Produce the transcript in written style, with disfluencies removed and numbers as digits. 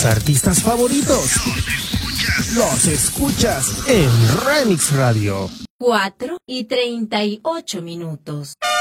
artistas favoritos los escuchas en Remix Radio. 4:38.